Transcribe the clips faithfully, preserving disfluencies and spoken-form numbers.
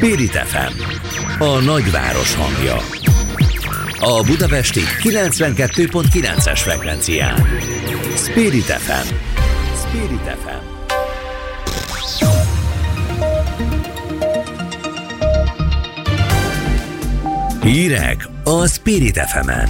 Spirit ef em, a nagyváros hangja. A budapesti kilencvenkettő pont kilences frekvencián. Spirit ef em. Spirit ef em. Hírek a Spirit ef emen.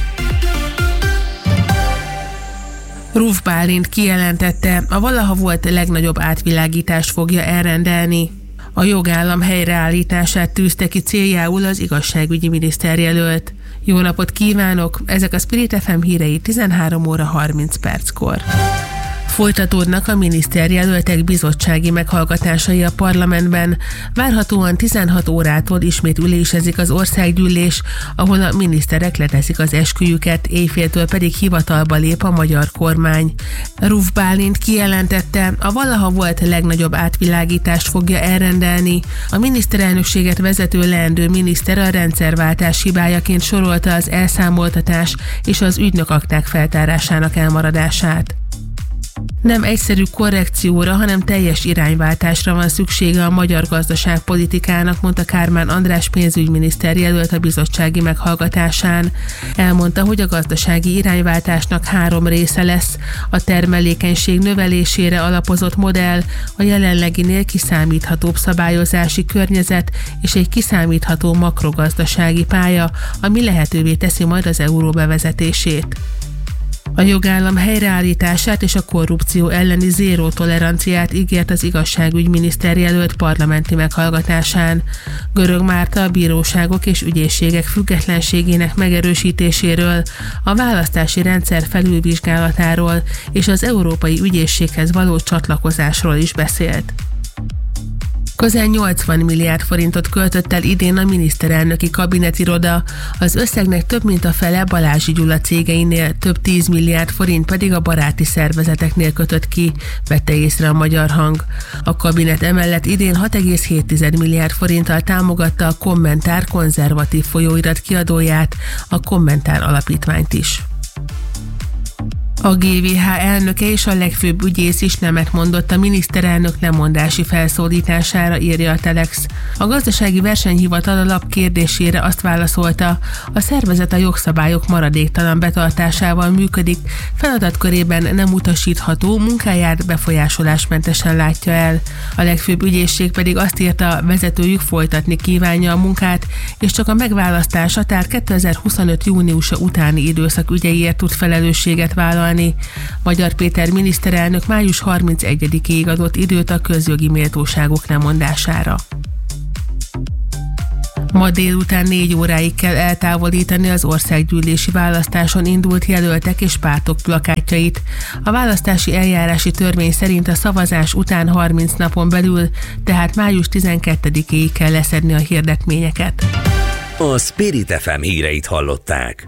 Ruf Bálint kijelentette, a valaha volt legnagyobb átvilágítást fogja elrendelni. A jogállam helyreállítását tűzte ki céljául az igazságügyi miniszterjelölt. Jó napot kívánok! Ezek a Spirit ef em hírei tizenhárom óra harminc perckor. Folytatódnak a miniszterjelöltek bizottsági meghallgatásai a parlamentben. Várhatóan tizenhat órától ismét ülésezik az országgyűlés, ahol a miniszterek leteszik az esküjüket, éjféltől pedig hivatalba lép a magyar kormány. Ruf Bálint kijelentette, a valaha volt legnagyobb átvilágítást fogja elrendelni. A miniszterelnökséget vezető leendő miniszter a rendszerváltás hibájaként sorolta az elszámoltatás és az ügynökakták feltárásának elmaradását. Nem egyszerű korrekcióra, hanem teljes irányváltásra van szüksége a magyar gazdaságpolitikának, mondta Kármán András pénzügyminiszter jelölt a bizottsági meghallgatásán. Elmondta, hogy a gazdasági irányváltásnak három része lesz: a termelékenység növelésére alapozott modell, a jelenleginél kiszámíthatóbb szabályozási környezet és egy kiszámítható makrogazdasági pálya, ami lehetővé teszi majd az euró bevezetését. A jogállam helyreállítását és a korrupció elleni zéró toleranciát ígért az igazságügyminiszter jelölt parlamenti meghallgatásán. Görög Márta a bíróságok és ügyészségek függetlenségének megerősítéséről, a választási rendszer felülvizsgálatáról és az Európai Ügyészséghez való csatlakozásról is beszélt. Közel nyolcvan milliárd forintot költött el idén a miniszterelnöki kabinetiroda, az összegnek több mint a fele Balázsi Gyula cégeinél, több tíz milliárd forint pedig a baráti szervezeteknél kötött ki, vette észre a Magyar Hang. A kabinet emellett idén hat egész hét milliárd forinttal támogatta a Kommentár konzervatív folyóirat kiadóját, a Kommentár alapítványt is. A gé vé há elnöke és a legfőbb ügyész is nemet mondott a miniszterelnök lemondási felszólítására, írja a Telex. A gazdasági versenyhivatal a lap kérdésére azt válaszolta, a szervezet a jogszabályok maradéktalan betartásával működik, feladatkörében nem utasítható, munkáját befolyásolásmentesen látja el. A legfőbb ügyészség pedig azt írta, vezetőjük folytatni kívánja a munkát, és csak a megválasztása, tehát kétezer-huszonöt júniusa utáni időszak ügyeiért tud felelősséget vállalni. Magyar Péter miniszterelnök május harmincegyedikéig adott időt a közjogi méltóságok lemondására. Ma délután négy óráig kell eltávolítani az országgyűlési választáson indult jelöltek és pártok plakátjait. A választási eljárási törvény szerint a szavazás után harminc napon belül, tehát május tizenkettedikéig kell leszedni a hirdetményeket. A Spirit ef em híreit hallották.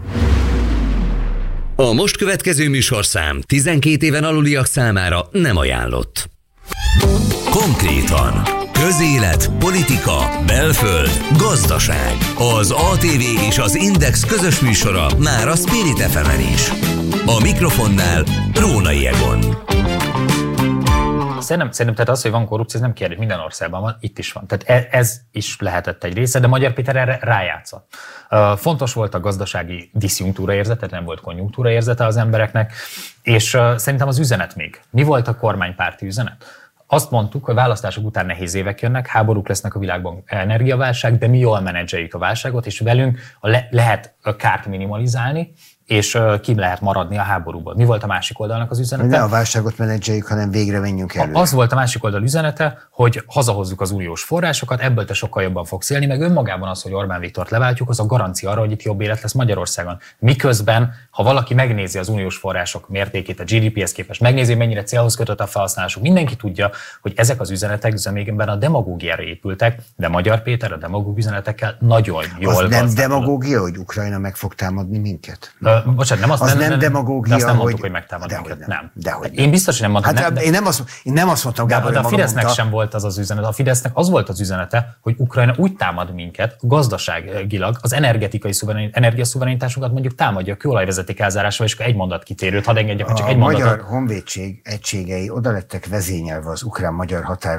A most következő műsorszám tizenkét éven aluliak számára nem ajánlott. Konkrétan: közélet, politika, belföld, gazdaság. Az á té vé és az Index közös műsora már a Spirit ef emen is. A mikrofonnál Rónai Egon. Szerintem, szerintem tehát az, hogy van korrupció, ez nem kérdés, minden országban van, itt is van. Tehát ez is lehetett egy része, de Magyar Péter erre rájátszott. Fontos volt a gazdasági diszjunktúra érzete, nem volt konjunktúra érzete az embereknek, és szerintem az üzenet még. Mi volt a kormánypárti üzenet? Azt mondtuk, hogy választások után nehéz évek jönnek, háborúk lesznek a világban, energiaválság, de mi jól menedzseljük a válságot, és velünk le- lehet a kárt minimalizálni, és ki lehet maradni a háborúból. Mi volt a másik oldalnak az üzenete? Ne a válságot menedzseljük, hanem végre menjünk előre. Az volt a másik oldal üzenete, hogy hazahozzuk az uniós forrásokat, ebből te sokkal jobban fogsz élni, meg önmagában az, hogy Orbán Viktort leváltjuk, az a garancia arra, hogy itt jobb élet lesz Magyarországon. Miközben, ha valaki megnézi az uniós források mértékét a gé dé péhez képest, megnézi, mennyire célhoz kötött a felhasználásuk, mindenki tudja, hogy ezek az üzenetek zömében a demagógiára épültek, de Magyar Péter a demagóg üzenetekkel nagyon jól az nem demagógia, hogy Ukrajna meg fog támadni minket? Ö, bocsánat, nem azt, az nem, nem, nem demagógia, azt nem mondtuk, hogy, hogy megtámadni minket. Nem. nem. Dehogy én biztos, hogy nem mondtam. Hát, nem, én, nem azt, én nem azt mondtam, Gábor, de, de a Fidesznek mondta. sem volt az az üzenet. A Fidesznek az volt az üzenete, hogy Ukrajna úgy támad minket, gazdaságilag, az energetikai energiaszuverenitásunkat mondjuk támadja a kőolajvezeték elzárásával, és akkor egy mondat kitérőt, hadd engedjek, csak a egy mondatot. A magyar honvédség egységei oda lettek vezényelve az ukrán-magyar határhoz,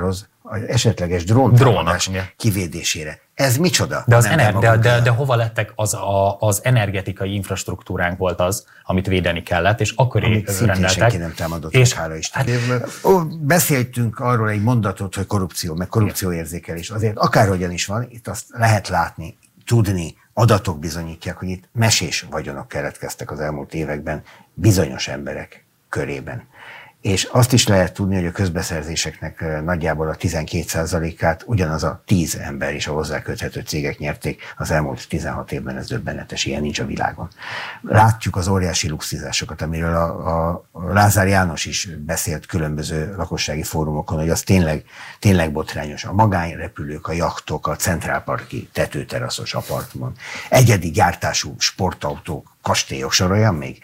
az esetleges dróntámadás kivédésére. Ez micsoda? De, az ener- de, de, de hova lettek az, a, az energetikai infrastruktúránk volt az, amit védeni kellett, és akkor rendeltek. Senki nem támadott, és hála Isten. Hát, ó, beszéltünk arról egy mondatot, hogy korrupció, meg korrupcióérzékelés. Azért akárhogyan is van, itt azt lehet látni, tudni, adatok bizonyítják, hogy itt mesés vagyonok keletkeztek az elmúlt években bizonyos emberek körében. És azt is lehet tudni, hogy a közbeszerzéseknek nagyjából a tizenkét százalékát ugyanaz a tíz ember és a hozzá köthető cégek nyerték az elmúlt tizenhat évben, ez döbbenetes, ilyen nincs a világon. Látjuk az óriási luxizásokat, amiről a, a Lázár János is beszélt különböző lakossági fórumokon, hogy az tényleg, tényleg botrányos. A magánrepülők, a jachtok, a centrálparki tetőteraszos apartman, egyedi gyártású sportautók, kastélyok, soroljam még.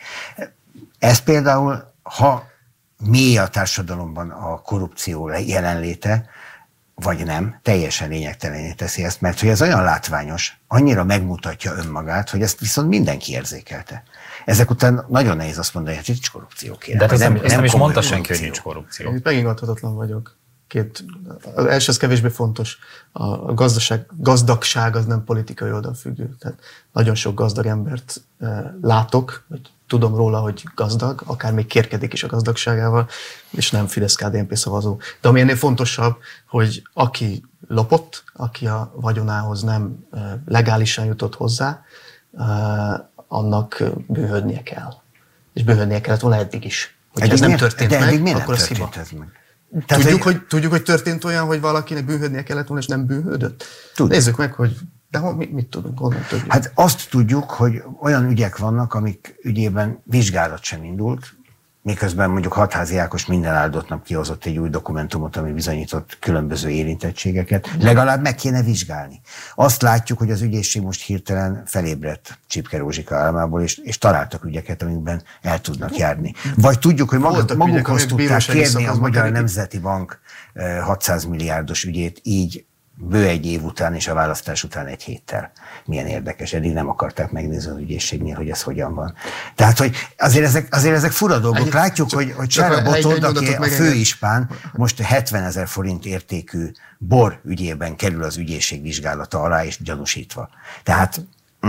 Ez például, ha mély a társadalomban a korrupció jelenléte, vagy nem, teljesen lényegtelenné teszi ezt, mert hogy ez olyan látványos, annyira megmutatja önmagát, hogy ezt viszont mindenki érzékelte. Ezek után nagyon nehéz azt mondani, hogy nincs korrupció, kérem. De ez nem, nem, nem is mondta senki, hogy nincs korrupció. Itt megint adhatatlan vagyok. Két, az első az kevésbé fontos. A gazdaság, gazdagság az nem politikai oldal függő. Tehát nagyon sok gazdag embert e, látok, vagy tudom róla, hogy gazdag, akár még kérkedik is a gazdagságával, és nem Fidesz-ká dé en pé szavazó. De ami ennél fontosabb, hogy aki lopott, aki a vagyonához nem e, legálisan jutott hozzá, e, annak bűnhődnie kell. És bűnhődnie kellett volna eddig is. Hogyha ez nem történt meg, akkor az hiba. Tehát tudjuk, hogy, tudjuk, hogy történt olyan, hogy valakinek bűnhődnie kellett volna, és nem bűnhődött? Tudjuk. Nézzük meg, hogy de mit, mit tudunk, honnan tudjuk? Hát azt tudjuk, hogy olyan ügyek vannak, amik ügyében vizsgálat sem indult, miközben mondjuk Hatházi Ákos minden áldott nap kihozott egy új dokumentumot, ami bizonyított különböző érintettségeket. Legalább meg kéne vizsgálni. Azt látjuk, hogy az ügyészség most hirtelen felébredt Csipke Rózsika álmából, és, és találtak ügyeket, amikben el tudnak járni. Vagy tudjuk, hogy maguk, magukhoz tudták kérni a Magyar Nemzeti Bank hatszáz milliárdos ügyét így bő egy év után és a választás után egy héttel. Milyen érdekes, eddig nem akarták megnézni az ügyészségnél, hogy ez hogyan van. Tehát, hogy azért ezek, azért ezek fura dolgok. Egy, Látjuk, csak, hogy, hogy Sára Botond, aki a főispán, most hetvenezer forint értékű bor ügyében kerül az ügyészség vizsgálata alá, és gyanúsítva. Tehát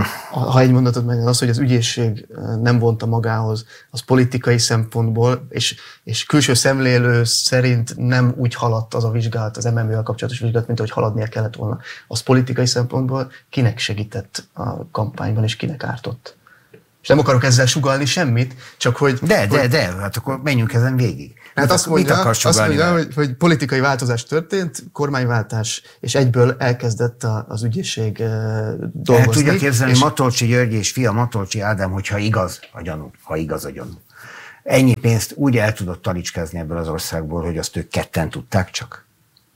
ha egy mondatot meg, az, hogy az ügyészség nem vonta magához, az politikai szempontból, és, és külső szemlélő szerint nem úgy haladt az a vizsgálat, az em em vé-vel kapcsolatos vizsgálat, mint ahogy haladnia kellett volna. Az politikai szempontból kinek segített a kampányban, és kinek ártott. És nem akarok ezzel sugallni semmit, csak hogy... De, de, de, hát akkor menjünk ezen végig. Hát azt mondja, azt mondja hogy, hogy politikai változás történt, kormányváltás, és egyből elkezdett az ügyészség dolgozni. El tudja képzelni, és... Matolcsi György és fia Matolcsi Ádám, hogyha igaz a gyanú, ha igaz a gyanú. Ennyi pénzt úgy el tudott talicskázni ebből az országból, hogy azt ők ketten tudták csak.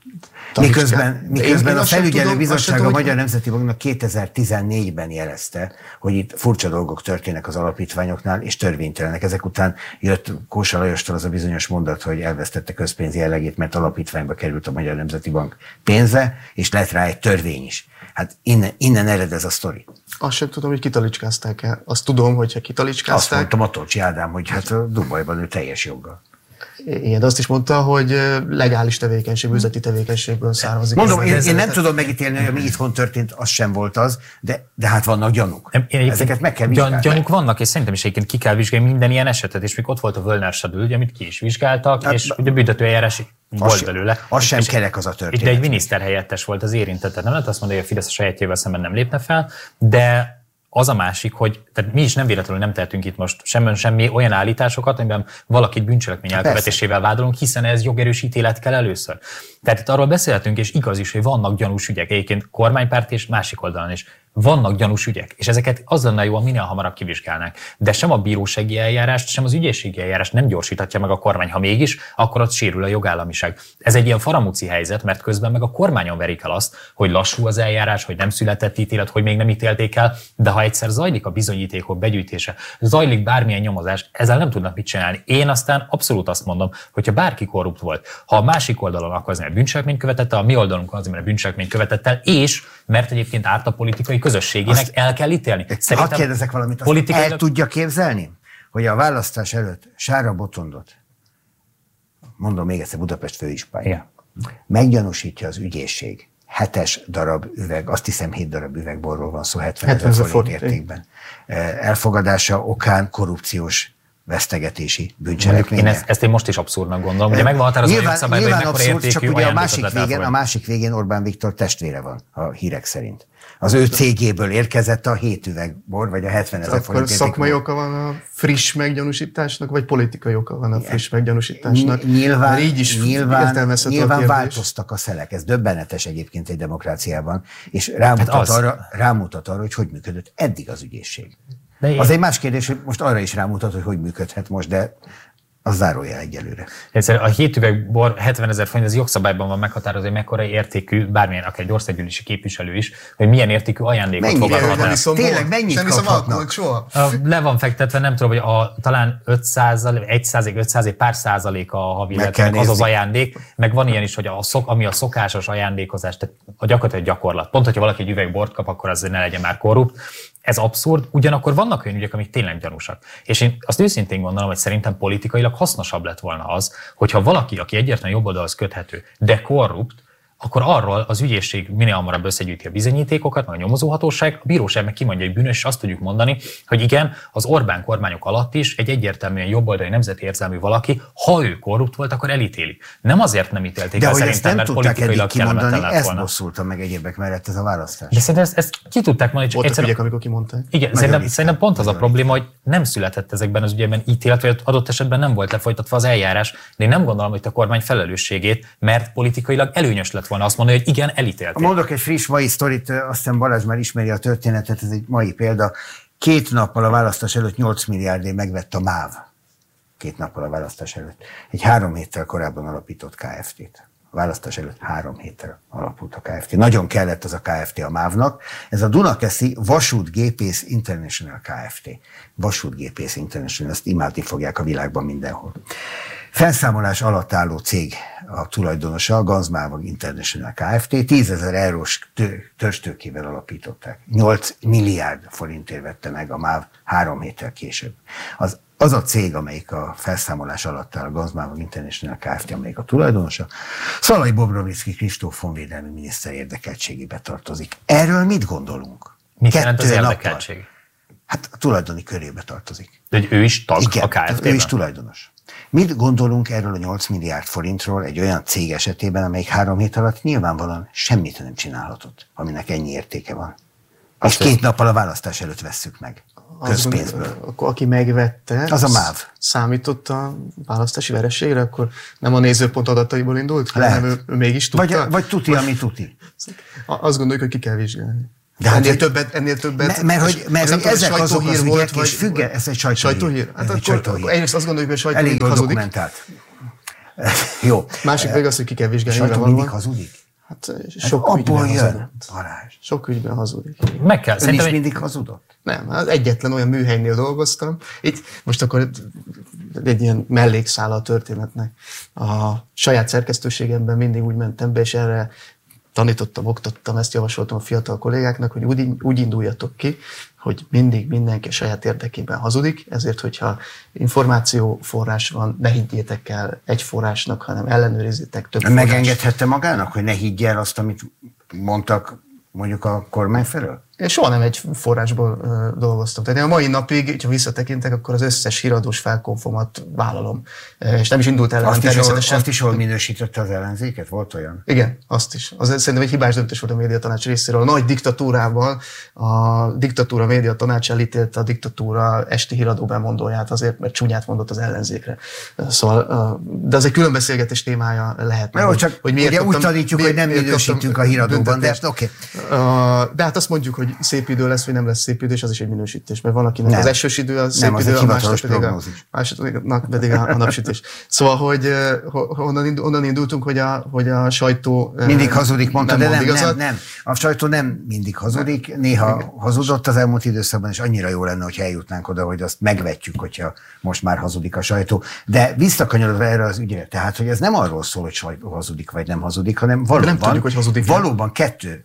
Miközben, miközben én, én a felügyelő bizottság a Magyar Nemzeti Banknak kétezer-tizennégyben jelezte, hogy itt furcsa dolgok történnek az alapítványoknál, és törvénytelenek. Ezek után jött Kósa Lajostól az a bizonyos mondat, hogy elvesztette közpénz jellegét, mert alapítványba került a Magyar Nemzeti Bank pénze, és lett rá egy törvény is. Hát innen, innen ered ez a sztori. Azt sem tudom, hogy kitalicskázták-e. Azt tudom, hogyha kitalicskázták. Azt mondta Matolcsi Ádám, hogy hát a Dubajban ő teljes joggal. Igen, de azt is mondta, hogy legális tevékenység, üzleti tevékenységből származik. Mondom, én, én nem tudom megítélni, hogy ami itthon történt, az sem volt az, de, de hát vannak gyanúk. Nem, én, Ezeket meg kell vizsgálni. Gyanúk vannak, és szerintem is egyébként ki kell vizsgálni minden ilyen esetet, és még ott volt a Völner-Sadül ügy, amit ki is vizsgáltak, hát, és ugye büntetőeljárás volt belőle. Az sem kerek az a történet. De egy miniszterhelyettes volt az érintett, tehát nem lehet azt mondani, hogy a Fidesz a sajátjával szemben nem lépne fel, de az a másik, hogy tehát mi is nem véletlenül nem tehetünk itt most semmi, semmi olyan állításokat, amiben valakit bűncselekmény elkövetésével vádolunk, hiszen ez jogerős ítélet kell először. Tehát itt arról beszélhetünk, és igaz is, hogy vannak gyanús ügyek, egyébként kormánypárt és másik oldalon is. Vannak gyanús ügyek, és ezeket az lenne jó, minél hamarabb kivizsgálnák. De sem a bírósági eljárást, sem az ügyészségi eljárást nem gyorsíthatja meg a kormány, ha mégis, akkor ott sérül a jogállamiság. Ez egy ilyen faramúci helyzet, mert közben meg a kormányon verik el azt, hogy lassú az eljárás, hogy nem született ítélet, hogy még nem ítélték el, de ha egyszer zajlik a bizonyítékok begyűjtése, zajlik bármilyen nyomozás, ezzel nem tudnak mit csinálni. Én aztán abszolút azt mondom, hogyha bárki korrupt volt, ha a másik oldalon akkor az, mert bűncselekményt követett el, a mi oldalunkon az, mert bűncselekményt követett el, és mert egyébként árt a politikai közösségének, azt el kell ítélni. Hadd kérdezek valamit, azt politikailag... el tudja képzelni, hogy a választás előtt Sára Botondot, mondom még egyszer, Budapest főispánja, meggyanúsítja az ügyészség hetes darab üveg, azt hiszem hét darab üvegborról van szó, hetvenezer forint értékben. Elfogadása okán korrupciós vesztegetési bűncselekménye. Én ezt, ezt én most is abszurdnak gondolom. Ugye megvan határozva a jogszabályban, hogy mekkora értékű csak ugye a másik, végén, a másik végén Orbán Viktor testvére van a hírek szerint. Az ő cégéből érkezett a hét üvegbor, vagy a hetvenezer forint értékű. Szakmai oka van a friss meggyanúsításnak, vagy politikai oka van a friss meggyanúsításnak? Nyilván, így is nyilván, nyilván változtak a szelek. Ez döbbenetes egyébként egy demokráciában, és rámutat, hát arra, rámutat arra, hogy hogy működött eddig az ügyészség. Én... Az egy más kérdés, hogy most arra is rámutat, hogy hogy működhet most, de az zárójel egyelőre. A hét üvegbor hetvenezer forint, ez jogszabályban van meghatározva, hogy mekkora értékű, bármilyen, akár egy országgyűlési képviselő is, hogy milyen értékű ajándékot fogadhat el. Tényleg mennyit kaphatnak? Le van fektetve, nem tudom, hogy a, talán öt százalék, egy százalék, öt százalék, pár százalék a havi illetéknek az az ajándék, meg van ilyen is, hogy a szok, ami a szokásos ajándékozás, tehát a gyakorlatilag gyakorlat. Pont, hogyha valaki egy üvegbort kap, akkor az ne legyen már korrupt. Ez abszurd, ugyanakkor vannak olyan ügyek, amik tényleg gyanúsak. És én azt őszintén gondolom, hogy szerintem politikailag hasznosabb lett volna az, hogyha valaki, aki egyértelműen jobb oldalhoz köthető, de korrupt, akkor arról az ügyészség minél hamarabb összegyűjti a bizonyítékokat, meg a nyomozóhatóság, a bíróság meg kimondja, hogy bűnös, és azt tudjuk mondani, hogy igen, az Orbán kormányok alatt is egy egyértelműen jobboldali nemzeti érzelmű valaki, ha ő korrupt volt, akkor elítéli. Nem azért nem ítélték el szerintem, mert politikailag kellemetlen lett volna. Ezt bosszultam meg egyébek mellett ez a választás. De szerintem ezt, ezt ki tudták mondani, csak egyszerűen... ügyek, amikor kimondták. Igen, szerintem, szerintem pont az a probléma, hogy nem született ezekben az ügyekben ítélet, vagy adott esetben nem volt lefolytatva az eljárás, de én nem gondolom, hogy a kormány felelősségét, mert politikailag előnyös lett volna azt mondani, hogy igen, elítélték. Mondok egy friss mai sztorit, azt hiszem Balázs már ismeri a történetet, ez egy mai példa. Két nappal a választás előtt nyolc milliárdért megvett a MÁV. Két nappal a választás előtt. Egy három héttel korábban alapított ká ef té-t. A választás előtt három héttel alapult a ká ef té. Nagyon kellett az a ká ef té a MÁV-nak. Ez a Dunakeszi Vasútgépész International ká ef té. Vasútgépész International, ezt imádni fogják a világban mindenhol. Felszámolás alatt álló cég a tulajdonosa, a Ganzmávag International ká ef té, tízezer eurós törstőkével alapították. nyolc milliárd forintért vette meg a MÁV három héttel később. Az, az a cég, amelyik a felszámolás alatt áll, a Ganzmávag International ká ef té, amelyik a tulajdonosa, Szalai Bobrovicki Kristóf honvédelmi miniszter érdekeltségébe tartozik. Erről mit gondolunk? Mit jelent az érdekeltség? Hát a tulajdoni körébe tartozik. De hogy ő is tag igen, a ká ef té-ben? Ő is tulajdonos. Mit gondolunk erről a nyolc milliárd forintról egy olyan cég esetében, amelyik három hét alatt nyilvánvalóan semmit nem csinálhatott, aminek ennyi értéke van? Azt és két nappal a választás előtt vesszük meg. Közpénzből. Akkor aki megvette, az a MÁV. Számított a választási vereségre, akkor nem a nézőpont adataiból indult, hanem ő, ő mégis tudta. Vagy, vagy tuti, ami tuti. Azt gondoljuk, hogy ki kell vizsgálni. De ennél, hát, többet, ennél többet. Mert, mert hogy, mert, hogy ezek azok az ügyek, volt, és függe, ez egy sajtóhír. sajtóhír? Hát akkor, sajtóhír. akkor egyrészt azt gondoljuk, hogy a sajtóhír elég hazudik. dokumentált. Jó. Másik pedig az, hogy ki kell vizsgálni. A sajtó mindig hazudik? Hát sok hát ügyben hazudott. Varázs. Sok ügyben hazudik. Meg kell. Ön is mindig hazudott? Nem, az egyetlen olyan műhelynél dolgoztam. Itt most akkor egy ilyen mellékszál a történetnek. A saját szerkesztőségemben mindig úgy mentem be, és erre tanítottam, oktattam, ezt javasoltam a fiatal kollégáknak, hogy úgy, úgy induljatok ki, hogy mindig mindenki a saját érdekében hazudik, ezért, hogyha információforrás van, ne higgyétek el egy forrásnak, hanem ellenőrizzétek több forrás. Megengedhette magának, hogy ne higgy el azt, amit mondtak mondjuk a kormány felől? Én soha nem egy forrásból uh, dolgoztam. Tehát én a mai napig, ha visszatekintek, akkor az összes híradós felkonfomat vállalom. Uh, és nem is indult ellen. Azt, természetesen... Is, azt is hol minősítette az ellenzéket? Volt olyan? Igen, azt is. Az szerintem egy hibás döntés volt a médiatanács részéről. A nagy diktatúrával a diktatúra médiatanács elítélte a diktatúra esti híradóbemondóját azért, mert csúnyát mondott az ellenzékre. Szóval, uh, de az egy külön beszélgetés témája lehet. Jó, hogy, csak hogy miért ugye kaptam, úgy tanítjuk, miért, hogy nem minősítünk a híradóban, de oké. Okay. Uh, de hát azt mondjuk, hogy szép idő lesz, vagy nem lesz szép idő, és az is egy minősítés, mert van akinek nem. Az esős idő, az szép nem, idő, az a másnak pedig a, másodiknak pedig a, a napsütés. Szóval, hogy onnan, indul, onnan indultunk, hogy a, hogy a sajtó... Mindig hazudik, mondta, nem de nem, nem, nem. A sajtó nem mindig hazudik, néha igen. hazudott az elmúlt időszakban, és annyira jó lenne, hogyha eljutnánk oda, hogy azt megvetjük, hogyha most már hazudik a sajtó. De visszakanyarodva erre az ügyre, tehát, hogy ez nem arról szól, hogy sajtó hazudik, vagy nem hazudik, hanem valóban, nem tudjuk, hogy hazudik. Valóban kettő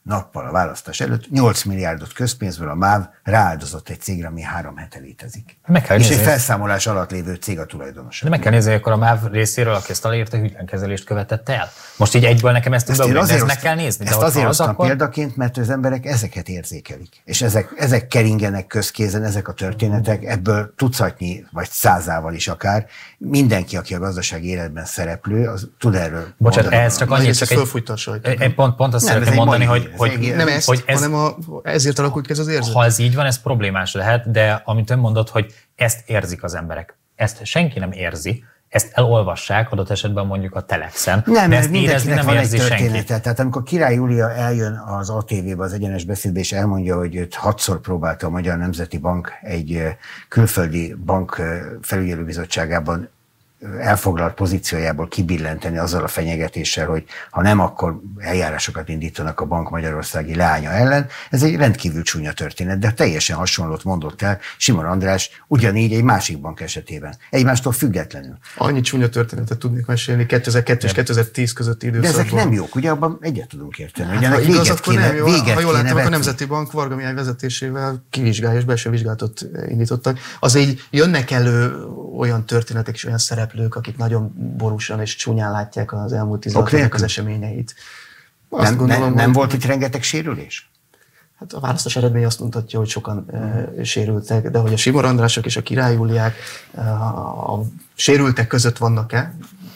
nappal a választás előtt nyolc milliárdot közpénzből a MÁV rááldozott egy cégre, ami három hete létezik. Meg kell és nézni, egy felszámolás alatt lévő cég a tulajdonosa. De meg kell nézni, hogy akkor a MÁV részéről, aki ezt aláírta, hűtlenkezelést követett el. Most így egyből nekem ezt tud beugni, de ezt meg kell nézni. Ezt de azért az hoztam akkor... példaként, mert az emberek ezeket érzékelik. És ezek, ezek keringenek közkézen, ezek a történetek, ebből tucatnyi, vagy százával is akár, mindenki, aki a gazdasági életben szereplő, az tud erről. Bocsánat, ez csak annyit, csak egy... egy... Pont, pont azt nem, szeretném mondani, mai, hogy, hogy, nem ezt, hogy ez, hanem a, ezért alakult ki ez az érzet. Ha ez így van, ez problémás lehet, de amit ön mondott, hogy ezt érzik az emberek. Ezt senki nem érzi, ezt elolvassák, adott esetben mondjuk a Telexen. Nem, de mert mindenkinek van egy története. Senki. Tehát amikor Király Júlia eljön az á té vé-be, az egyenes beszédbe, és elmondja, hogy őt hatszor próbálta a Magyar Nemzeti Bank egy külföldi bank felügyelőbizottságában elfoglalt pozíciójából kibillenteni azzal a fenyegetéssel, hogy ha nem, akkor eljárásokat indítanak a bank magyarországi leánya ellen. Ez egy rendkívül csúnya történet, de teljesen hasonlót mondott el Simon András ugyanígy egy másik bank esetében. Egymástól függetlenül. Annyi csúnya történetet tudnék mesélni kétezer-kettő és kétezer-tíz közötti időszakban. De ezek nem jók, ugye abban egyet tudunk érteni. Hát, hogy ennek igaz, véget akkor kéne, nem jó. véget Ha jól kéne láttam, vetni. a Nemzeti Bank Varga Mihály vezetésével kivizsgálja és belső vizsgálatot indítottak. Az így jönnek elő olyan történetek és olyan szereplők, akik nagyon borúsan és csúnyán látják az elmúlt tizenhat évek az eseményeit. Azt nem, gondolom, nem, nem volt itt rengeteg sérülés? Hát a választás eredmény azt mutatja, hogy sokan e, sérültek, de hogy a Simor Andrások és a Király Júliák e, a, a sérültek között vannak-e?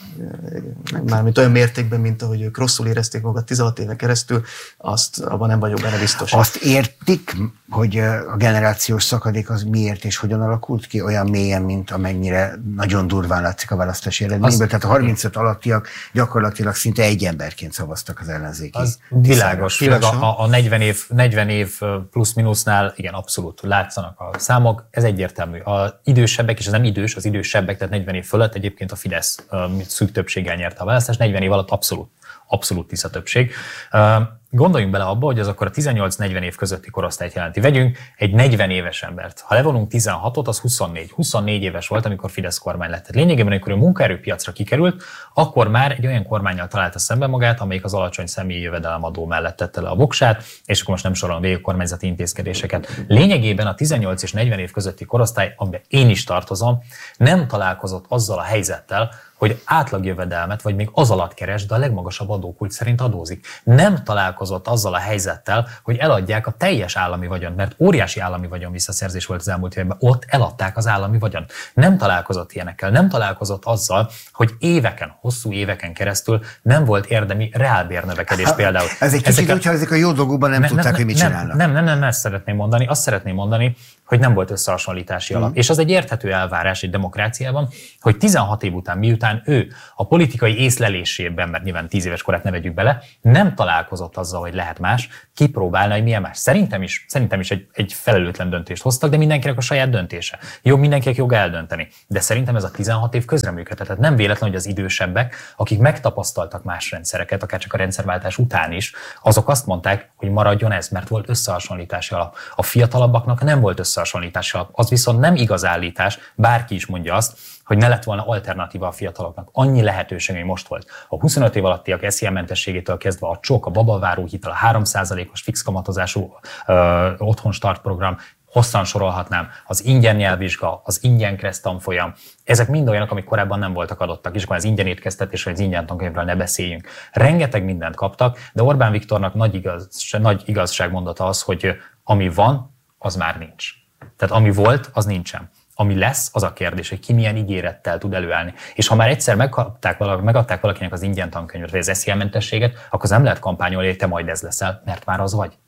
Mármint olyan mértékben, mint ahogy ők rosszul érezték magukat tizenhat éve keresztül, azt abban nem vagyok benne biztos. Azt értik, hogy a generációs szakadék az miért és hogyan alakult ki olyan mélyen, mint amennyire nagyon durván látszik a választási eredményből. Tehát a harmincöt alattiak gyakorlatilag szinte egy emberként szavaztak az ellenzéki. Az világos. Világos. A, a negyven év, negyven év plusz-minusznál igen, abszolút látszanak a számok. Ez egyértelmű. Az idősebbek, és ez nem idős, az idősebbek, tehát negyven év fölött egyébként a Fidesz szűk többséggel nyerte a választást, negyven év alatt abszolút, abszolút tiszta többség. Gondoljunk bele abba, hogy az akkor a tizennyolc-negyven év közötti korosztályt jelenti. Vegyünk egy negyven éves embert. Ha levonunk tizenhatot, az huszonnégy. huszonnégy éves volt, amikor Fidesz kormány lett. Tehát lényegében, amikor a munkaerőpiacra kikerült, akkor már egy olyan kormánnyal találta szembe magát, amelyik az alacsony személyi jövedelemadó mellett tette le a voksát, és akkor most nem sorolom végig kormányzati intézkedéseket. Lényegében a tizennyolc és negyven év közötti korosztály, amiben én is tartozom, nem találkozott azzal a helyzettel, hogy átlagjövedelmet, vagy még az alatt keres, de a legmagasabb adókulcs szerint adózik. Nem találkozott azzal a helyzettel, hogy eladják a teljes állami vagyont, mert óriási állami vagyon visszaszerzés volt az elmúlt években, ott eladták az állami vagyont. Nem találkozott ilyenekkel, nem találkozott azzal, hogy éveken, hosszú éveken keresztül nem volt érdemi reálbérnövekedés ha, például. Ez egy kicsit úgy hangzik, a jó dolgokban nem, nem tudták, nem, hogy mit nem, csinálnak. Nem, nem, nem, nem, ezt szeretném mondani. Azt szeretném mondani, hogy nem volt összehasonlítási alap. Mm. És az egy érthető elvárás egy demokráciában, hogy tizenhat év után, miután ő a politikai észlelésében, mert nyilván tíz éves korát ne vegyük bele, nem találkozott azzal, hogy lehet más, kipróbálna, hogy milyen más. Szerintem is, szerintem is egy, egy felelőtlen döntést hoztak, de mindenkinek a saját döntése. Jó, mindenkinek joga eldönteni. De szerintem ez a tizenhat év közreműködhet. Tehát nem véletlen, hogy az idősebbek, akik megtapasztaltak más rendszereket, akár csak a rendszerváltás után is, azok azt mondták, hogy maradjon ez, mert volt összehasonlítási alap. A fiatalabbaknak nem volt összehasonlítási alap. Az viszont nem igaz állítás, bárki is mondja azt, hogy ne lett volna alternatíva a fiataloknak. Annyi lehetőség, hogy most volt. A huszonöt év alattiak es zé em mentességétől kezdve a csok, a babaváró hitel, a három százalékos fix kamatozású ö, otthon start program, hosszan sorolhatnám, az ingyen nyelvvizsga, az ingyen kereszt tanfolyam, ezek mind olyanok, amik korábban nem voltak adottak, és akkor az ingyen étkeztetés, vagy az ingyen tankönyvről ne beszéljünk. Rengeteg mindent kaptak, de Orbán Viktornak nagy, igaz, nagy igazságmondata az, hogy ami van, az már nincs. Tehát ami volt, az nincsen. Ami lesz, az a kérdés, hogy ki milyen ígérettel tud előállni. És ha már egyszer megkapták valaki, megadták valakinek az ingyen tankönyvet, vagy az es zé em-mentességet, akkor az nem lehet kampányolni, hogy te majd ez leszel, mert már az vagy.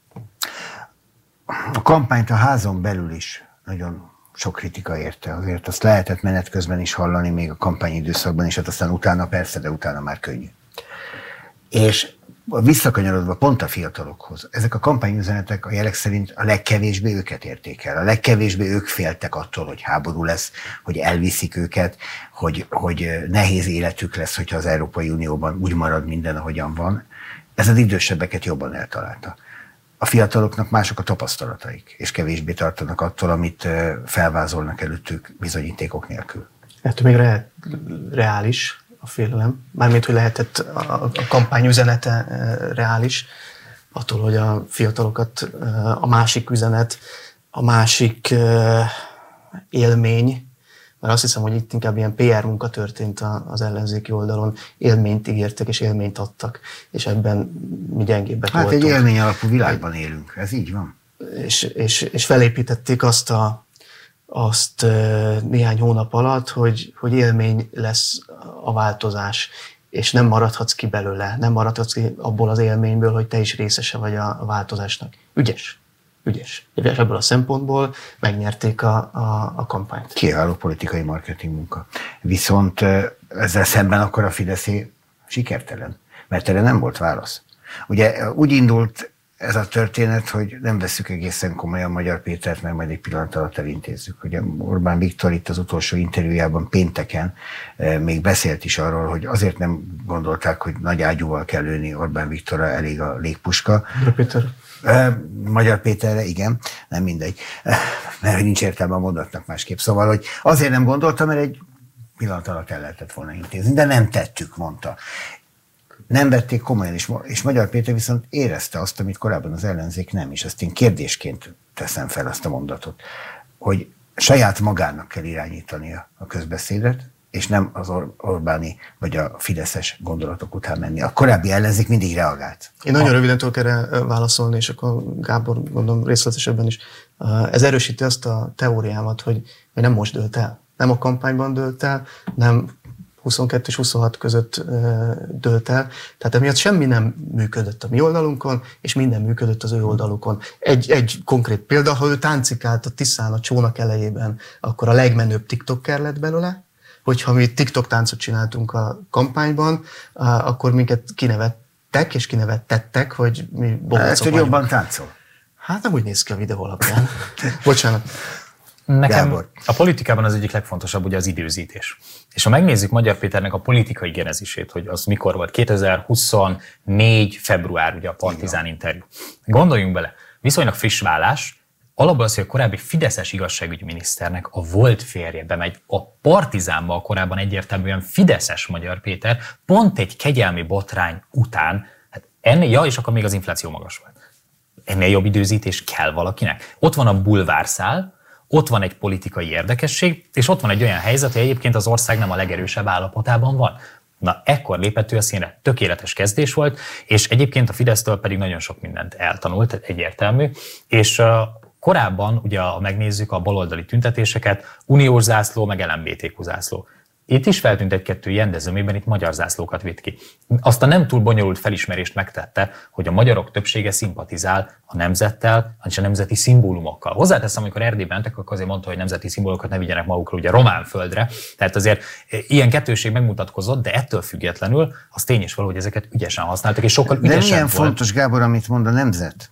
A kampányt a házon belül is nagyon sok kritika érte. Azért azt lehetett menet közben is hallani, még a kampányidőszakban is, hát aztán utána persze, de utána már könnyű. És visszakanyarodva pont a fiatalokhoz, ezek a kampányüzenetek a jelek szerint a legkevésbé őket érték el. A legkevésbé ők féltek attól, hogy háború lesz, hogy elviszik őket, hogy, hogy nehéz életük lesz, hogyha az Európai Unióban úgy marad minden, ahogyan van. Ez az idősebbeket jobban eltalálta. A fiataloknak mások a tapasztalataik, és kevésbé tartanak attól, amit felvázolnak előttük bizonyítékok nélkül. Ettől még re- reális a félelem, mármint, hogy lehetett a, a kampány üzenete reális. attól, hogy a fiatalokat a másik üzenet, a másik élmény, mert azt hiszem, hogy itt inkább ilyen pé er munka történt az ellenzéki oldalon, élményt ígértek és élményt adtak, és ebben mi gyengébbek hát voltunk. Hát egy élmény alapú világban élünk, ez így van. És, és, és felépítették azt, a, azt néhány hónap alatt, hogy, hogy élmény lesz a változás, és nem maradhatsz ki belőle, nem maradhatsz ki abból az élményből, hogy te is részese vagy a, a változásnak. Ügyes. Ügyes. És ebből a szempontból megnyerték a, a, a kampányt. Kiváló politikai marketing munka. Viszont ezzel szemben akkor a Fideszé sikertelen, mert erre nem volt válasz. Ugye úgy indult ez a történet, hogy nem vesszük egészen komolyan Magyar Pétert, mert majd egy pillanat alatt elintézzük. Ugye Orbán Viktor itt az utolsó interjújában pénteken még beszélt is arról, hogy azért nem gondolták, hogy nagy ágyúval kell lőni Orbán Viktorra, elég a légpuska. Magyar Péter. Magyar Péterre, igen, nem mindegy, mert nincs értelme a mondatnak másképp. Szóval, hogy azért nem gondoltam, mert egy pillanat alatt el lehetett volna intézni, de nem tettük, mondta. Nem vették komolyan, és, és Magyar Péter viszont érezte azt, amit korábban az ellenzék nem, és ezt én kérdésként teszem fel azt a mondatot, hogy saját magának kell irányítania a közbeszédet, és nem az Or- Orbáni vagy a fideszes gondolatok után menni. A korábbi ellenzék mindig reagált. Én nagyon a... röviden tudok erre válaszolni, és akkor Gábor, gondolom részletesebben is. Ez erősíti azt a teóriámat, hogy, hogy nem most dőlt el. Nem a kampányban dőlt el, nem huszonkettő és huszonhat között dőlt el. Tehát emiatt semmi nem működött a mi oldalunkon, és minden működött az ő oldalukon. Egy, egy konkrét példa, ha ő táncikált a Tiszán a csónak elejében, akkor a legmenőbb tiktoker lett belőle. Hogyha mi TikTok táncot csináltunk a kampányban, akkor minket kinevettek, és kinevettettek, hogy mi bohócok vagyunk. Hogy jobban táncol? Hát nem úgy néz ki a videó alapján. Bocsánat. Nekem Gábor. A politikában az egyik legfontosabb ugye az időzítés. És ha megnézzük Magyar Péternek a politikai genezisét, hogy az mikor volt, kétezer-huszonnégy február, ugye a Partizán interjú. Gondoljunk bele, viszonylag friss vállás, alapból az, hogy a korábbi fideszes igazságügyi miniszternek a volt férje bemegy a Partizánba, a korábban egyértelműen fideszes Magyar Péter, pont egy kegyelmi botrány után, hát ennél, ja, és akkor még az infláció magas volt. Ennél jobb időzítés kell valakinek. Ott van a bulvárszál, ott van egy politikai érdekesség, és ott van egy olyan helyzet, hogy egyébként az ország nem a legerősebb állapotában van. Na, ekkor lépett ő a színre. Tökéletes kezdés volt, és egyébként a Fidesztől pedig nagyon sok mindent eltanult, tehát egyértelmű, és uh, korábban, ugye ha megnézzük a baloldali tüntetéseket, uniós zászló, meg el em bé té kú zászló. Itt is feltűnt egy-kettő ilyen, de zömében itt magyar zászlókat vitt ki. Azt a nem túl bonyolult felismerést megtette, hogy a magyarok többsége szimpatizál a nemzettel, és a nemzeti szimbólumokkal. Hozzáteszem, amikor Erdélyben mentek, akkor azért mondta, hogy nemzeti szimbólumokat ne vigyenek magukra, ugye román földre. Tehát azért ilyen kettőség megmutatkozott, de ettől függetlenül az tény is való, hogy ezeket ügyesen használtak, és sokkal ügyesebb volt. De milyen fontos, Gábor, amit mond a nemzet?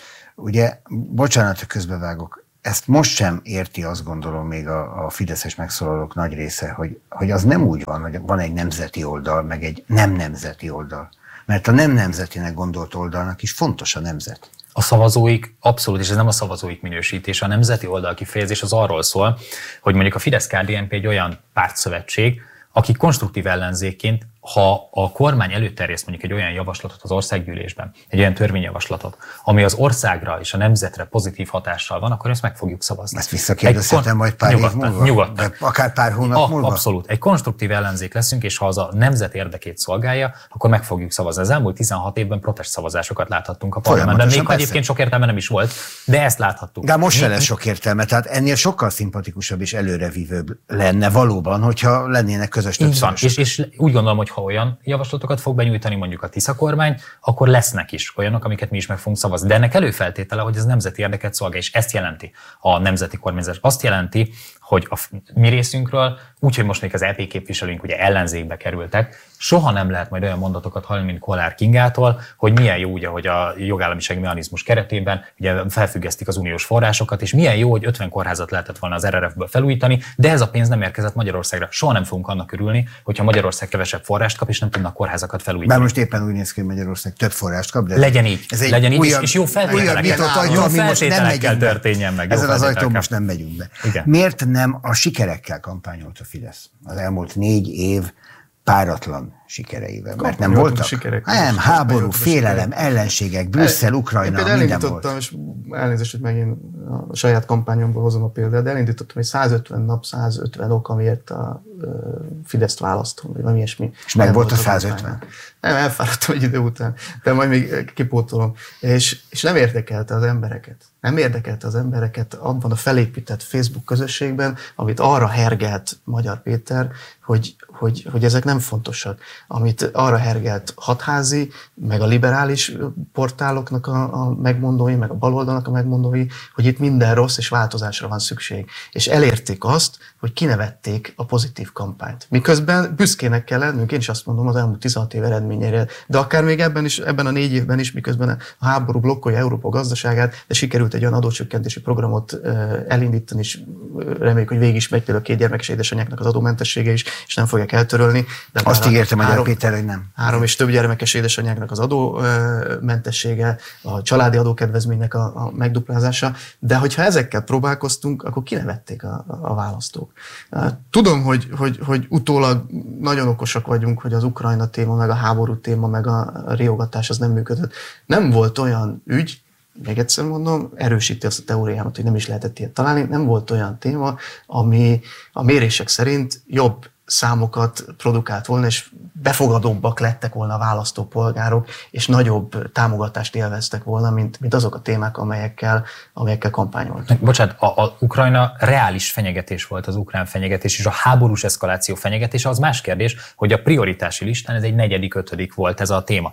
Ugye, bocsánat, hogy közbevágok, ezt most sem érti, azt gondolom, még a, a fideszes megszólalók nagy része, hogy, hogy az nem úgy van, hogy van egy nemzeti oldal, meg egy nem nemzeti oldal. Mert a nem nemzetinek gondolt oldalnak is fontos a nemzet. A szavazóik abszolút, és ez nem a szavazóik minősítés, a nemzeti oldal kifejezés az arról szól, hogy mondjuk a Fidesz-ká dé en pé egy olyan pártszövetség, aki konstruktív ellenzékként, ha a kormány előterjeszt mondjuk egy olyan javaslatot az országgyűlésben, egy olyan törvényjavaslatot, ami az országra és a nemzetre pozitív hatással van, akkor ezt meg fogjuk szavazni. Ezt visszakérdezhetem majd pár nyugodtan, év múlva? Nyugodtan. De akár pár hónap a, múlva? Abszolút. Egy konstruktív ellenzék leszünk, és ha az a nemzet érdekét szolgálja, akkor meg fogjuk szavazni. Az elmúlt tizenhat évben protest szavazásokat láthattunk a parlamentben, még egyébként sok értelme nem is volt, de ezt láthattuk. De most se lesz sok értelme, tehát ennél sokkal szimpatikusabb és előrevívőbb lenne valóban, hogyha lennének közös többszörösök. És, és úgy gondolom, hogy ha olyan javaslatokat fog benyújtani mondjuk a Tisza kormány, akkor lesznek is olyanok, amiket mi is meg fogunk szavazni. De ennek előfeltétele, hogy ez nemzeti érdeket szolgál, és ezt jelenti a nemzeti kormányzás. Azt jelenti, hogy a mi részünkről, úgyhogy most még az é pé képviselőink ugye ellenzékbe kerültek, soha nem lehet majd olyan mondatokat hallani, mint Kollár Kingától, hogy milyen jó, ugye, hogy a jogállamisági mechanizmus keretében ugye felfüggesztik az uniós forrásokat, és milyen jó, hogy ötven kórházat lehetett volna az er er ef-ből felújítani, de ez a pénz nem érkezett Magyarországra. Soha nem fogunk annak örülni, hogyha Magyarország kevesebb forrást kap, és nem tudnak kórházakat felújítani. Bár most éppen úgy néz ki, hogy Magyarország több forrást kap, de legyen így, ez egy legyen így, újabb, és jó feltételekkel, jó feltételekkel történjen meg. Ezen az ajtón most nem megyünk be. Igen. Miért nem a sikerekkel kampányolt a Fidesz? Az elmúlt négy év páratlan sikereivel, mert nem voltak. Sikerek, nem, háború, félelem, ellenségek, Brüsszel, Ukrajna, minden elindítottam, volt. És elnézést, hogy megint a saját kampányomból hozom a példát, de elindítottam egy százötven nap, százötven ok, amiért a Fideszt választom, vagy valami ilyesmi. És meg volt a százötven? Nem, elfáradtam egy idő után, de majd még kipótolom. És, és nem érdekelte az embereket. Nem érdekelte az embereket abban a felépített Facebook közösségben, amit arra hergelt Magyar Péter, hogy, hogy, hogy ezek nem fontosak. Amit arra hergelt Hatházi, meg a liberális portáloknak a, a megmondói, meg a baloldalnak a megmondói, hogy itt minden rossz és változásra van szükség. És elérték azt, hogy kinevették a pozitív kampányt. Miközben büszkének kell lennünk, én is azt mondom, az elmúlt tizenhat év eredményére, de akár még ebben is, ebben a négy évben is, miközben a háború blokkolja Európa gazdaságát, de sikerült egy olyan adócsökkentési programot elindítani, és reméljük, hogy végig is megy például a két gyermekes édesanyáknak az adómentessége is, és nem fogják eltörölni. De azt ígértem Magyar három, Péter, hogy nem. Három és több gyermekes édesanyáknak az adómentessége, a családi adókedvezménynek a, a megduplázása, de hogyha ezekkel próbálkoztunk, akkor kinevették a, a választók. Tudom, hogy, hogy, hogy utólag nagyon okosak vagyunk, hogy az Ukrajna téma, meg a háború téma, meg a riogatás az nem működött. Nem volt olyan ügy, még egyszer mondom, erősíti azt a teóriámat, hogy nem is lehetett ilyet találni, nem volt olyan téma, ami a mérések szerint jobb számokat produkált volna, és befogadóbbak lettek volna a választópolgárok, és nagyobb támogatást élveztek volna, mint, mint azok a témák, amelyekkel, amelyekkel kampányoltak. Bocsánat, a, a Ukrajna reális fenyegetés volt, az ukrán fenyegetés, és a háborús eszkaláció fenyegetése az más kérdés, hogy a prioritási listán ez egy negyedik, ötödik volt ez a téma.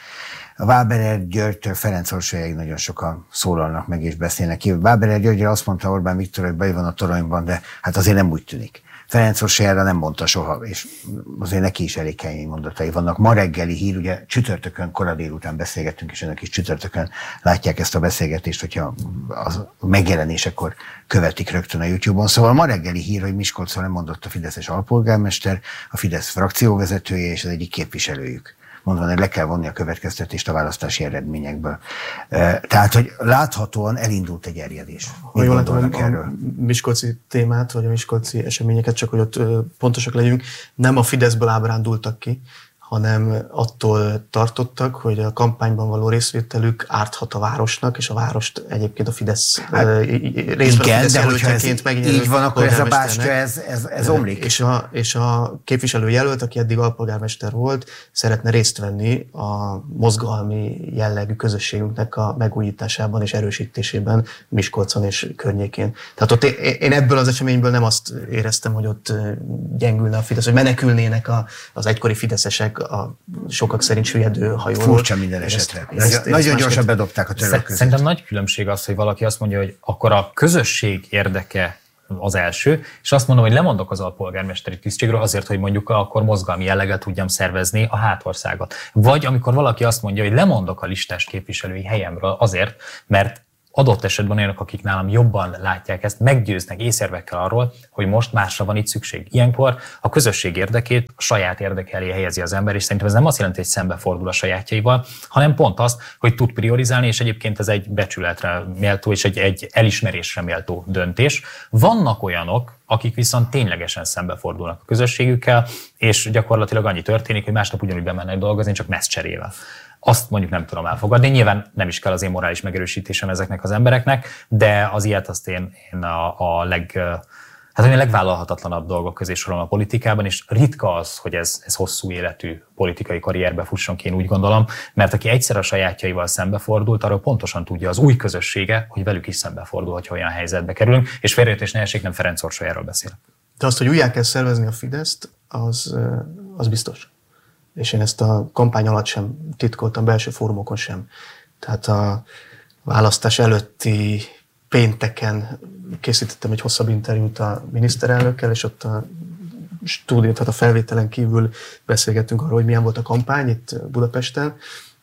A Waberer Györgytől Ferenc Orsolyáig nagyon sokan szólalnak meg és beszélnek ki. Waberer Györgyre azt mondta Orbán Viktor, hogy baj van a toronyban, de hát azért nem úgy tűnik. Ferenc Orsolyára nem mondta soha, és azért neki is elég kemény mondatai vannak. Ma reggeli hír, ugye csütörtökön, kora délután beszélgettünk, és önök is csütörtökön látják ezt a beszélgetést, hogyha az megjelenésekor követik rögtön a YouTube-on. Szóval ma reggeli hír, hogy Miskolcon lemondott a fideszes alpolgármester, a Fidesz frakcióvezetője és az egyik képviselőjük. Mondva, hogy le kell vonni a következtetést a választási eredményekből. Tehát, hogy láthatóan elindult egy erjedés. Ha jól látom a miskolci témát, vagy a miskolci eseményeket, csak hogy ott pontosak legyünk, nem a Fideszből ábrándultak ki, hanem attól tartottak, hogy a kampányban való részvételük árthat a városnak, és a várost egyébként a Fidesz hát, részben igen, a Fidesz de hogyha ez így van, akkor ez a bástya, ez, ez, ez omlik. És a, és a képviselő jelölt, aki eddig alpolgármester volt, szeretne részt venni a mozgalmi jellegű közösségünknek a megújításában és erősítésében Miskolcon és környékén. Tehát ott én ebből az eseményből nem azt éreztem, hogy ott gyengülne a Fidesz, hogy menekülnének a, az egykori fideszesek a sokak szerint süllyedő hajóról. Furcsa minden esetre. Ezt, ezt, ezt nagyon gyorsan bedobták a török között. Szerintem nagy különbség az, hogy valaki azt mondja, hogy akkor a közösség érdeke az első, és azt mondom, hogy lemondok az alpolgármesteri tisztségről azért, hogy mondjuk akkor mozgalmi jelleggel tudjam szervezni a hátországot. Vagy amikor valaki azt mondja, hogy lemondok a listás képviselői helyemről azért, mert adott esetben olyanok, akik nálam jobban látják ezt, meggyőznek észérvekkel arról, hogy most másra van itt szükség. Ilyenkor a közösség érdekét a saját érdeke elé helyezi az ember, és szerintem ez nem azt jelenti, hogy szembefordul a sajátjaival, hanem pont azt, hogy tud priorizálni, és egyébként ez egy becsületre méltó és egy, egy elismerésre méltó döntés. Vannak olyanok, akik viszont ténylegesen szembefordulnak a közösségükkel, és gyakorlatilag annyi történik, hogy másnap ugyanúgy bemennek dolgozni, csak mezcserével. Azt mondjuk nem tudom elfogadni. Nyilván nem is kell az én morális megerősítésem ezeknek az embereknek, de az ilyet azt én, én a, a leg, hát a legvállalhatatlanabb dolgok közé sorolom a politikában, és ritka az, hogy ez, ez hosszú életű politikai karrierbe fusson ki, én úgy gondolom, mert aki egyszer a sajátjaival szembefordult, arról pontosan tudja az új közössége, hogy velük is szembefordul, hogyha olyan helyzetbe kerülünk, és félreértés ne essék, nem Ferenc Orsolyáról beszélek. De azt, hogy újjá kell szervezni a Fideszt, az, az biztos. És én ezt a kampány alatt sem titkoltam, belső fórumokon sem. Tehát a választás előtti pénteken készítettem egy hosszabb interjút a miniszterelnökkel, és ott a stúdió, tehát a felvételen kívül beszélgettünk arról, hogy milyen volt a kampány itt Budapesten,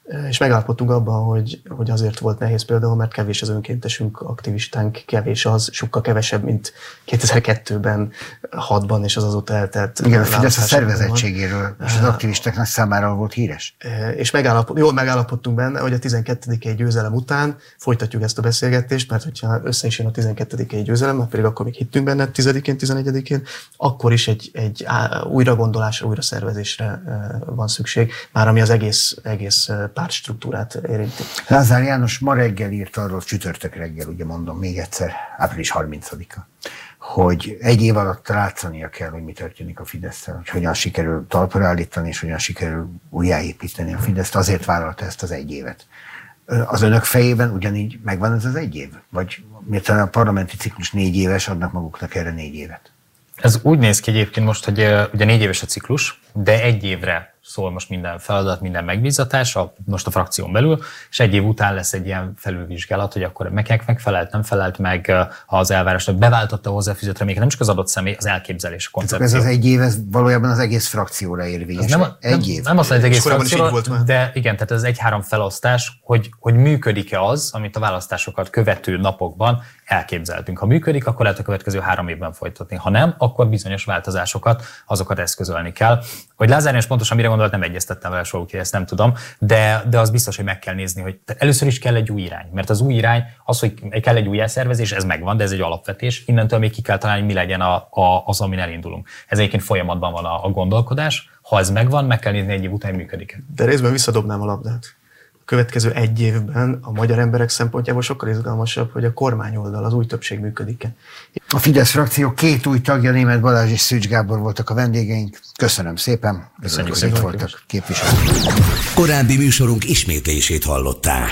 És megállapodtunk abban, hogy, hogy azért volt nehéz például, mert kevés az önkéntesünk, aktivistánk, kevés az, sokkal kevesebb, mint kétezer-kettőben, hatban és az azóta eltelt. Igen, a Fidesz a szervezettségéről és az aktivistáknak számára volt híres. És megállapod, jól megállapodtunk benne, hogy a tizenkettedikei győzelem után folytatjuk ezt a beszélgetést, mert hogyha össze is jön a tizenkettedikei győzelem, mert pedig akkor még hittünk benne tizedikén, tizenegyedikén, akkor is egy, egy újragondolásra, újra szervezésre van szükség, már ami az egész, egész pártstruktúrát érinti. Lázár János ma reggel írt arról, csütörtök reggel, ugye mondom még egyszer, április harmincadika, hogy egy év alatt látszania kell, hogy mi történik a Fidesszel, hogy hogyan sikerül talpra állítani, és hogyan sikerül újjáépíteni a Fideszt. Azért vállalta ezt az egy évet. Az önök fejében ugyanígy megvan ez az egy év? Vagy miért a parlamenti ciklus négy éves, adnak maguknak erre négy évet? Ez úgy néz ki egyébként most, hogy ugye négy éves a ciklus, de egy évre szól most minden feladat, minden megbízatás, a, most a frakción belül, és egy év után lesz egy ilyen felülvizsgálat, hogy akkor meg megfelelt, nem felelt meg az elvárásnak, beváltotta hozzáfűzött reményt, nem csak az adott személy, az elképzelés, a koncepció. Ez az egy év, ez valójában az egész frakcióra érvényes. Nem, egy nem, év. nem azt mondja, az egész frakcióra, de igen, tehát ez egy-három felosztás, hogy, hogy működik-e az, amit a választásokat követő napokban elképzeltünk. Ha működik, akkor lehet a következő három évben folytatni. Ha nem, akkor bizonyos változásokat, azokat eszközölni kell. Hogy Lázár János pontosan mire gondolt, nem egyeztettem vele soha, úgyhogy ezt nem tudom, de, de az biztos, hogy meg kell nézni, hogy először is kell egy új irány, mert az új irány, az, hogy kell egy új elszervezés, ez megvan, de ez egy alapvetés, innentől még ki kell találni, mi legyen a, a, az, amin elindulunk. Ez egyébként folyamatban van a, a gondolkodás, ha ez megvan, meg kell nézni, egy év után működik. De részben visszadobnám a labdát. A következő egy évben a magyar emberek szempontjából sokkal izgalmasabb, hogy a kormányoldal, az új többség működik-e. A Fidesz frakció két új tagja, Németh Balázs és Szűcs Gábor voltak a vendégeink. Köszönöm szépen. Köszönjük, hogy itt voltak képviselők. Korábbi műsorunk ismétlését hallották.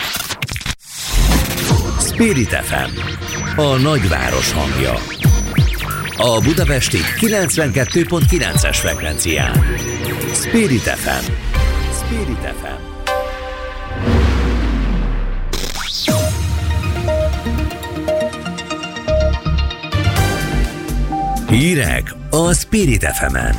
Spirit ef em, a nagyváros hangja. A budapesti kilencvenkettő pont kilences frekvencián. Spirit ef em. Spirit ef em. Hírek a Spirit ef emen.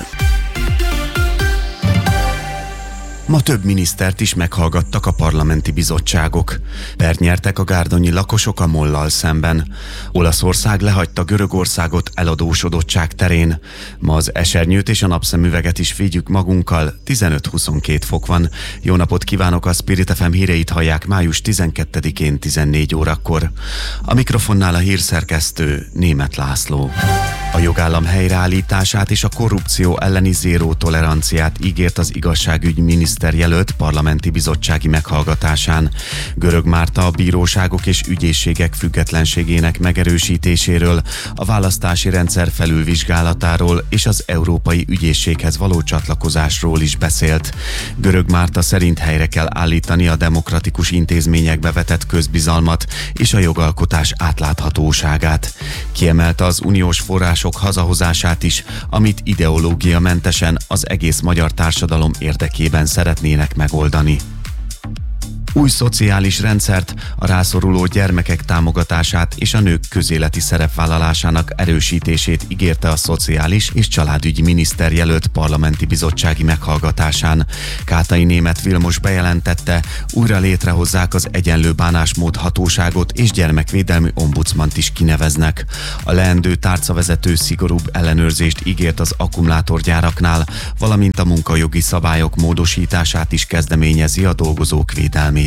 Ma több minisztert is meghallgattak a parlamenti bizottságok. Pert nyertek a gárdonyi lakosok a MOL-lal szemben. Olaszország lehagyta Görögországot eladósodottság terén. Ma az esernyőt és a napszemüveget is vigyük magunkkal, tizenöt-huszonkettő fok van. Jó napot kívánok, a Spirit ef em híreit hallják május tizenkettedikén tizennégy órakor. A mikrofonnál a hírszerkesztő Németh László. A jogállam helyreállítását és a korrupció elleni zéró toleranciát ígért az igazságügy miniszterjelölt parlamenti bizottsági meghallgatásán. Görög Márta a bíróságok és ügyészségek függetlenségének megerősítéséről, a választási rendszer felülvizsgálatáról és az Európai Ügyészséghez való csatlakozásról is beszélt. Görög Márta szerint helyre kell állítani a demokratikus intézményekbe vetett közbizalmat és a jogalkotás átláthatóságát. Kiemelte az uniós források hazahozását is, amit ideológiamentesen az egész magyar társadalom érdekében szeretnének megoldani. Új szociális rendszert, a rászoruló gyermekek támogatását és a nők közéleti szerepvállalásának erősítését ígérte a Szociális és Családügyi Miniszterjelölt parlamenti bizottsági meghallgatásán. Kátai Németh Vilmos bejelentette, újra létrehozzák az egyenlő bánásmód hatóságot és gyermekvédelmi ombudsmant is kineveznek. A leendő tárcavezető szigorúbb ellenőrzést ígért az akkumulátorgyáraknál, valamint a munkajogi szabályok módosítását is kezdeményezi a dolgozók védelmében.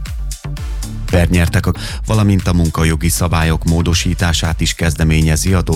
Pert nyertek, valamint a munkajogi szabályok módosítását is kezdeményezi a